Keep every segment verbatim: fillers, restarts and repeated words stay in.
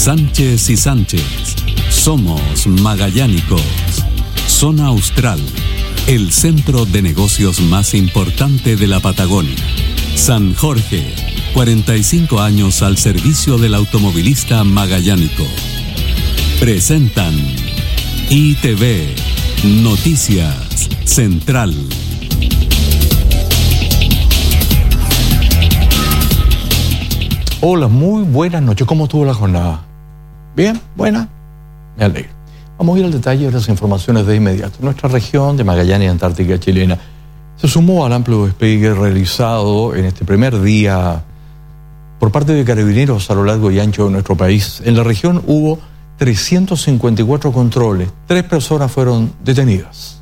Sánchez y Sánchez. Somos magallánicos. Zona Austral, el centro de negocios más importante de la Patagonia. San Jorge, cuarenta y cinco años al servicio del automovilista magallánico. Presentan I T V, Noticias Central. Hola, muy buenas noches. ¿Cómo estuvo la jornada? ¿Bien? ¿Buena? Me alegro. Vamos a ir al detalle de las informaciones de inmediato. Nuestra región de Magallanes, Antártica chilena, se sumó al amplio despegue realizado en este primer día por parte de carabineros a lo largo y ancho de nuestro país. En la región hubo trescientos cincuenta y cuatro controles. Tres personas fueron detenidas.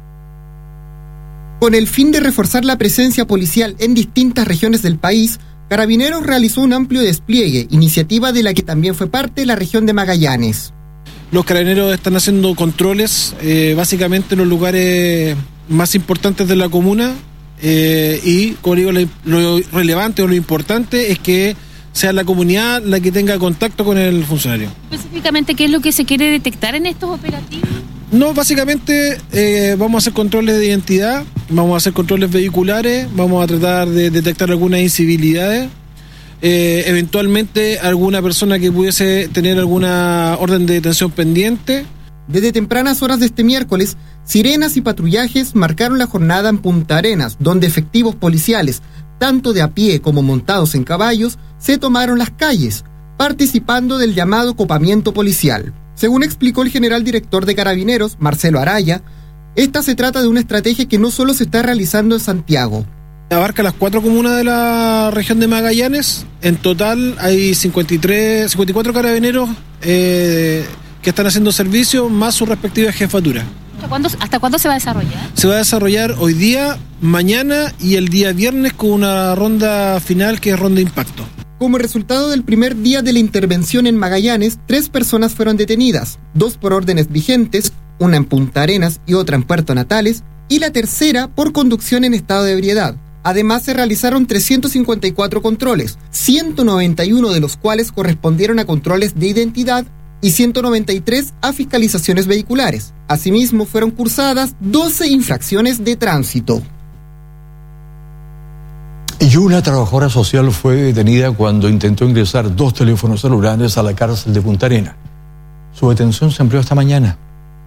Con el fin de reforzar la presencia policial en distintas regiones del país, Carabineros realizó un amplio despliegue, iniciativa de la que también fue parte la región de Magallanes. Los carabineros están haciendo controles, eh, básicamente en los lugares más importantes de la comuna, eh, y, como digo, lo, lo relevante o lo importante es que sea la comunidad la que tenga contacto con el funcionario. Específicamente, ¿qué es lo que se quiere detectar en estos operativos? No, básicamente eh, vamos a hacer controles de identidad, vamos a hacer controles vehiculares, vamos a tratar de detectar algunas incivilidades, eh, eventualmente alguna persona que pudiese tener alguna orden de detención pendiente. Desde tempranas horas de este miércoles, sirenas y patrullajes marcaron la jornada en Punta Arenas, donde efectivos policiales, tanto de a pie como montados en caballos, se tomaron las calles, participando del llamado copamiento policial. Según explicó el general director de Carabineros, Marcelo Araya, esta se trata de una estrategia que no solo se está realizando en Santiago. Abarca las cuatro comunas de la región de Magallanes. En total hay cincuenta y tres, cincuenta y cuatro carabineros eh, que están haciendo servicio, más sus respectivas jefaturas. ¿Hasta cuándo, ¿Hasta cuándo se va a desarrollar? Se va a desarrollar hoy día, mañana y el día viernes con una ronda final que es ronda impacto. Como resultado del primer día de la intervención en Magallanes, tres personas fueron detenidas, dos por órdenes vigentes, una en Punta Arenas y otra en Puerto Natales, y la tercera por conducción en estado de ebriedad. Además, se realizaron trescientos cincuenta y cuatro controles, ciento noventa y uno de los cuales correspondieron a controles de identidad y ciento noventa y tres a fiscalizaciones vehiculares. Asimismo, fueron cursadas doce infracciones de tránsito. Y una trabajadora social fue detenida cuando intentó ingresar dos teléfonos celulares a la cárcel de Punta Arenas. Su detención se amplió esta mañana.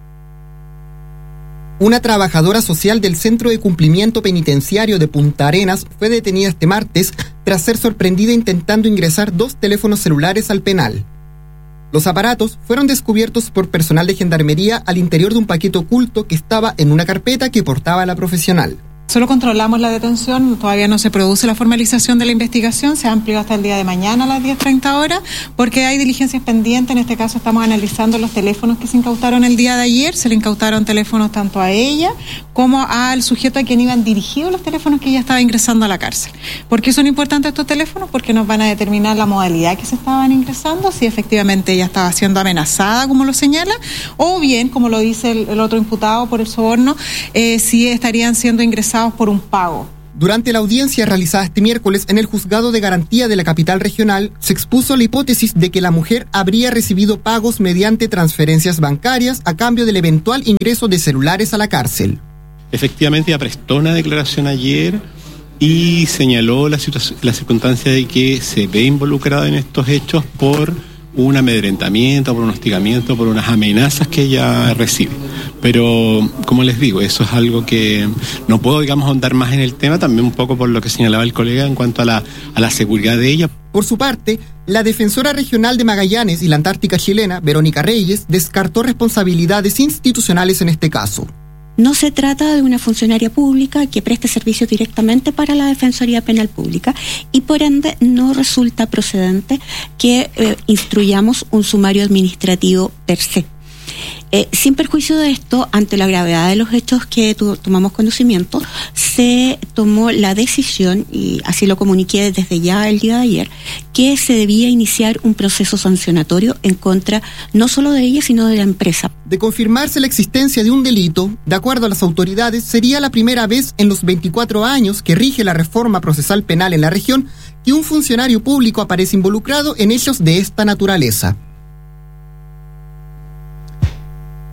Una trabajadora social del Centro de Cumplimiento Penitenciario de Punta Arenas fue detenida este martes tras ser sorprendida intentando ingresar dos teléfonos celulares al penal. Los aparatos fueron descubiertos por personal de gendarmería al interior de un paquete oculto que estaba en una carpeta que portaba la profesional. Solo controlamos la detención, todavía no se produce la formalización de la investigación, se amplió hasta el día de mañana a las diez treinta horas, porque hay diligencias pendientes. En este caso estamos analizando los teléfonos que se incautaron el día de ayer. Se le incautaron teléfonos tanto a ella como al sujeto a quien iban dirigidos los teléfonos que ya estaba ingresando a la cárcel. ¿Por qué son importantes estos teléfonos? Porque nos van a determinar la modalidad que se estaban ingresando, si efectivamente ella estaba siendo amenazada, como lo señala, o bien, como lo dice el, el otro imputado por el soborno, eh, si estarían siendo ingresados por un pago. Durante la audiencia realizada este miércoles en el Juzgado de Garantía de la capital regional, se expuso la hipótesis de que la mujer habría recibido pagos mediante transferencias bancarias a cambio del eventual ingreso de celulares a la cárcel. Efectivamente, ella prestó una declaración ayer y señaló la, situa- la circunstancia de que se ve involucrada en estos hechos por un amedrentamiento, por un hostigamiento, por unas amenazas que ella recibe. Pero, como les digo, eso es algo que no puedo, digamos, ahondar más en el tema, también un poco por lo que señalaba el colega en cuanto a la, a la seguridad de ella. Por su parte, la defensora regional de Magallanes y la Antártica chilena, Verónica Reyes, descartó responsabilidades institucionales en este caso. No se trata de una funcionaria pública que preste servicios directamente para la Defensoría Penal Pública y por ende no resulta procedente que eh, instruyamos un sumario administrativo per se. Eh, sin perjuicio de esto, ante la gravedad de los hechos que tu, tomamos conocimiento, se tomó la decisión, y así lo comuniqué desde ya el día de ayer, que se debía iniciar un proceso sancionatorio en contra no solo de ella, sino de la empresa. De confirmarse la existencia de un delito, de acuerdo a las autoridades, sería la primera vez en los veinticuatro años que rige la reforma procesal penal en la región que un funcionario público aparece involucrado en hechos de esta naturaleza.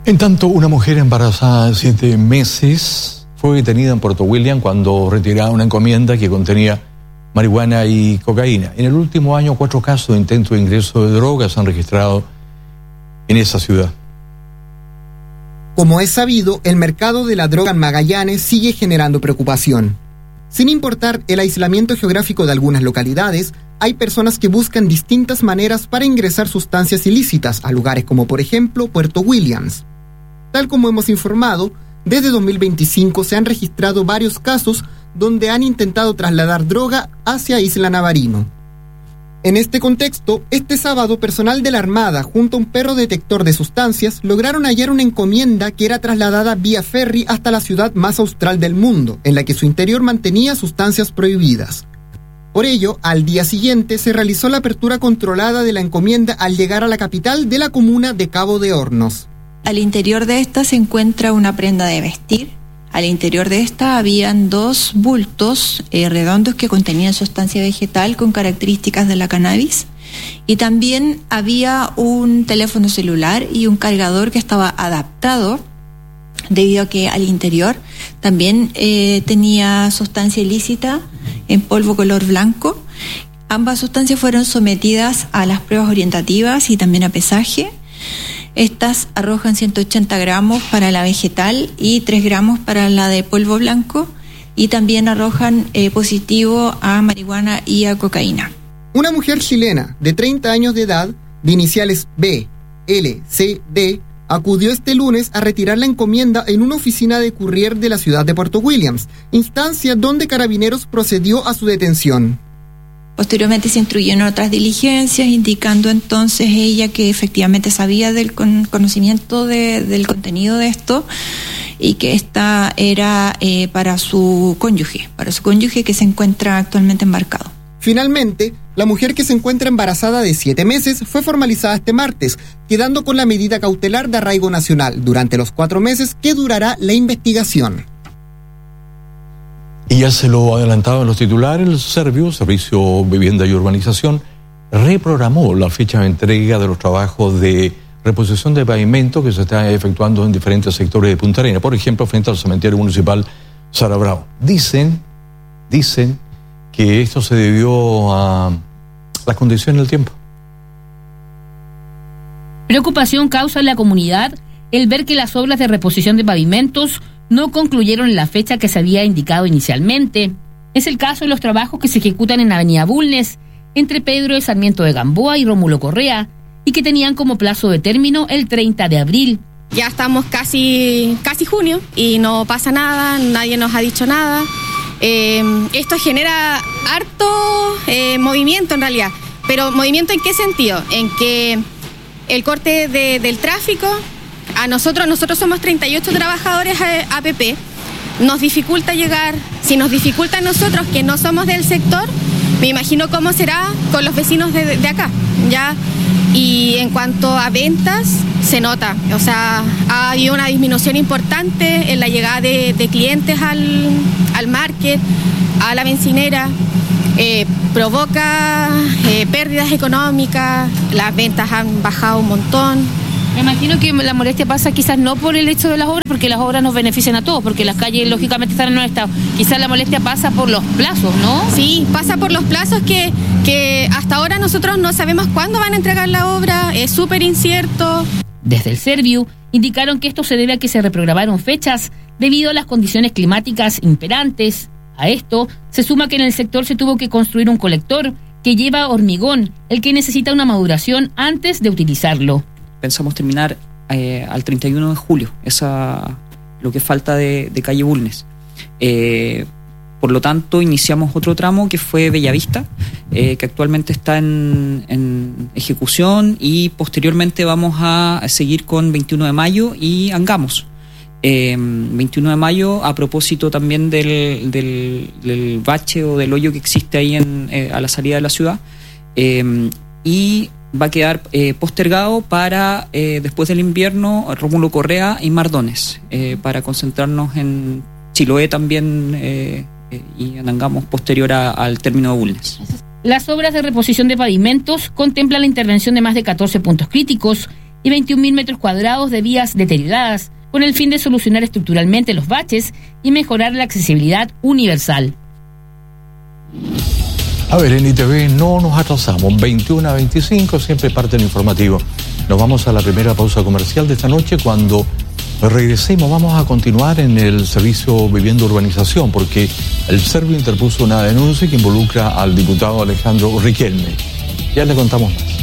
En tanto, una mujer embarazada de siete meses fue detenida en Puerto William cuando retiraba una encomienda que contenía marihuana y cocaína. En el último año, cuatro casos de intento de ingreso de drogas se han registrado en esa ciudad. Como es sabido, el mercado de la droga en Magallanes sigue generando preocupación. Sin importar el aislamiento geográfico de algunas localidades, hay personas que buscan distintas maneras para ingresar sustancias ilícitas a lugares como, por ejemplo, Puerto Williams. Tal como hemos informado, desde dos mil veinticinco se han registrado varios casos donde han intentado trasladar droga hacia Isla Navarino. En este contexto, este sábado, personal de la Armada junto a un perro detector de sustancias lograron hallar una encomienda que era trasladada vía ferry hasta la ciudad más austral del mundo, en la que su interior mantenía sustancias prohibidas. Por ello, al día siguiente se realizó la apertura controlada de la encomienda al llegar a la capital de la comuna de Cabo de Hornos. Al interior de esta se encuentra una prenda de vestir. Al interior de esta habían dos bultos eh, redondos que contenían sustancia vegetal con características de la cannabis. Y también había un teléfono celular y un cargador que estaba adaptado debido a que al interior también eh, tenía sustancia ilícita en polvo color blanco. Ambas sustancias fueron sometidas a las pruebas orientativas y también a pesaje. Estas arrojan ciento ochenta gramos para la vegetal y tres gramos para la de polvo blanco, y también arrojan eh, positivo a marihuana y a cocaína. Una mujer chilena de treinta años de edad, de iniciales B, L, C, D, acudió este lunes a retirar la encomienda en una oficina de courier de la ciudad de Puerto Williams, instancia donde Carabineros procedió a su detención. Posteriormente se instruyeron otras diligencias, indicando entonces ella que efectivamente sabía del con, conocimiento de, del contenido de esto y que esta era eh, para su cónyuge, para su cónyuge que se encuentra actualmente embarcado. Finalmente, la mujer que se encuentra embarazada de siete meses fue formalizada este martes, quedando con la medida cautelar de arraigo nacional durante los cuatro meses que durará la investigación. Y ya se lo adelantaba en los titulares, el Servio, Servicio Vivienda y Urbanización, reprogramó la fecha de entrega de los trabajos de reposición de pavimento que se están efectuando en diferentes sectores de Punta Arenas, por ejemplo, frente al cementerio municipal Sara Bravo. Dicen, dicen que esto se debió a las condiciones del tiempo. Preocupación causa en la comunidad el ver que las obras de reposición de pavimentos no concluyeron en la fecha que se había indicado inicialmente. Es el caso de los trabajos que se ejecutan en Avenida Bulnes, entre Pedro de Sarmiento de Gamboa y Rómulo Correa, y que tenían como plazo de término el treinta de abril. Ya estamos casi, casi junio y no pasa nada, nadie nos ha dicho nada. Eh, esto genera harto eh, movimiento en realidad, pero ¿movimiento en qué sentido? En que el corte de, del tráfico, a nosotros, nosotros somos treinta y ocho trabajadores A P P, nos dificulta llegar. Si nos dificulta a nosotros que no somos del sector, me imagino cómo será con los vecinos de, de acá, ¿ya? Y en cuanto a ventas, se nota, o sea, ha habido una disminución importante en la llegada de, de clientes al, al market, a la bencinera, eh, provoca eh, pérdidas económicas, las ventas han bajado un montón. Me imagino que la molestia pasa quizás no por el hecho de las obras, porque las obras nos benefician a todos, porque las calles lógicamente están en un estado. Quizás la molestia pasa por los plazos, ¿no? Sí, pasa por los plazos que, que hasta ahora nosotros no sabemos cuándo van a entregar la obra, es súper incierto. Desde el Serviu indicaron que esto se debe a que se reprogramaron fechas debido a las condiciones climáticas imperantes. A esto se suma que en el sector se tuvo que construir un colector que lleva hormigón, el que necesita una maduración antes de utilizarlo. Pensamos terminar eh, al treinta y uno de julio, esa lo que falta de, de calle Bulnes. Eh, por lo tanto, iniciamos otro tramo que fue Bellavista, eh, que actualmente está en, en ejecución, y posteriormente vamos a seguir con veintiuno de mayo y Angamos. Eh, veintiuno de mayo, a propósito también del, del, del bache o del hoyo que existe ahí en, eh, a la salida de la ciudad, eh, y va a quedar eh, postergado para eh, después del invierno Rómulo Correa y Mardones, eh, para concentrarnos en Chiloé también eh, eh, y en Angamos posterior a, al término de Bulnes. Las obras de reposición de pavimentos contemplan la intervención de más de catorce puntos críticos y veintiún mil metros cuadrados de vías deterioradas, con el fin de solucionar estructuralmente los baches y mejorar la accesibilidad universal. A ver, en I T V no nos atrasamos, veintiuno a veinticinco, siempre parte del informativo. Nos vamos a la primera pausa comercial de esta noche. Cuando regresemos vamos a continuar en el servicio Vivienda Urbanización, porque el Servio interpuso una denuncia que involucra al diputado Alejandro Riquelme. Ya le contamos más.